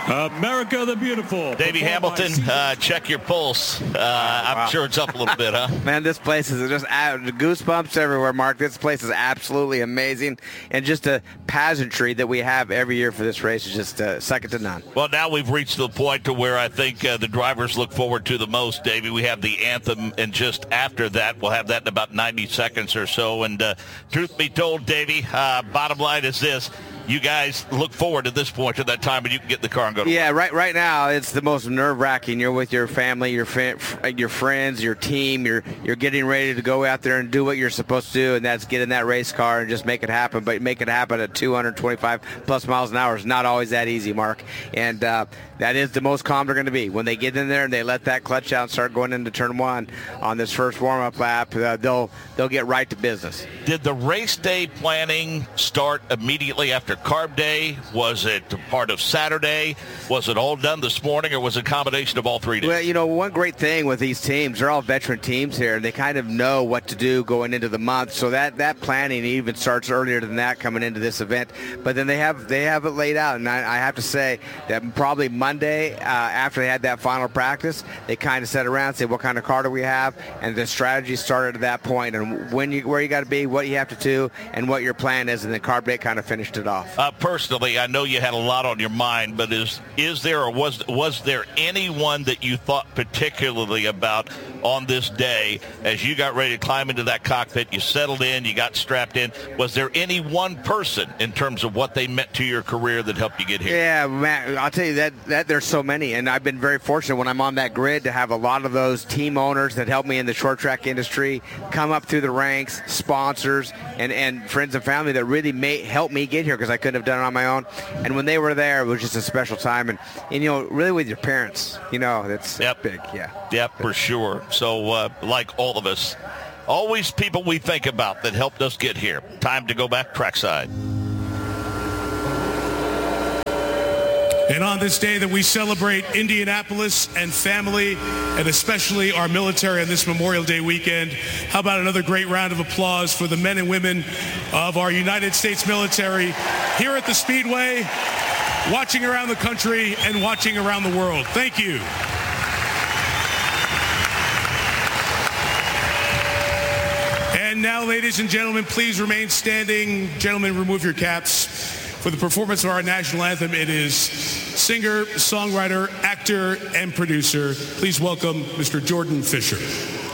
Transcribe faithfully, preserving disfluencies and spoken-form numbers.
America the Beautiful. Davey Hamilton, uh, check your pulse. Uh, I'm wow. sure it's up a little bit, huh? Man, this place is just goosebumps everywhere, Mark. This place is absolutely amazing. And just a pageantry that we have every year for this race is just uh, second to none. Well, now we've reached the point to where I think uh, the drivers look forward to the most, Davey. We have the anthem, and just after that, we'll have that in about ninety seconds or so. And uh, truth be told, Davey, uh, bottom line is this. You guys look forward at this point to that time when you can get in the car and go to Yeah, work. right right now it's the most nerve-wracking. You're with your family, your fa- your friends, your team. You're you're getting ready to go out there and do what you're supposed to do, and that's get in that race car and just make it happen. But make it happen at two hundred twenty-five plus miles an hour is not always that easy, Mark. And uh, that is the most calm they're going to be. When they get in there and they let that clutch out and start going into turn one on this first warm-up lap, uh, they'll they'll get right to business. Did the race day planning start immediately after Carb Day? Was it part of Saturday? Was it all done this morning, or was it a combination of all three days? Well, you know, one great thing with these teams, they're all veteran teams here, and they kind of know what to do going into the month. So that, that planning even starts earlier than that coming into this event. But then they have they have it laid out, and I, I have to say that probably Monday, uh, after they had that final practice, they kind of sat around and said, what kind of car do we have? And the strategy started at that point, and when you where you got to be, what you have to do, and what your plan is, and then Carb Day kind of finished it off. Uh, personally, I know you had a lot on your mind, but is is there or was was there anyone that you thought particularly about on this day as you got ready to climb into that cockpit, you settled in, you got strapped in? Was there any one person in terms of what they meant to your career that helped you get here? Yeah, man, I'll tell you that, that there's so many, and I've been very fortunate when I'm on that grid to have a lot of those team owners that help me in the short track industry come up through the ranks, sponsors, and, and friends and family that really may help me get here because I couldn't have done it on my own. And when they were there, it was just a special time. And, and you know, really with your parents, you know, that's yep. big. Yeah. Yep, for sure. So, uh, like all of us, always people we think about that helped us get here. Time to go back trackside. And on this day that we celebrate Indianapolis and family, and especially our military on this Memorial Day weekend, how about another great round of applause for the men and women of our United States military here at the Speedway, watching around the country and watching around the world. Thank you. And now, ladies and gentlemen, please remain standing. Gentlemen, remove your caps. For the performance of our national anthem, it is singer, songwriter, actor, and producer. Please welcome Mister Jordan Fisher.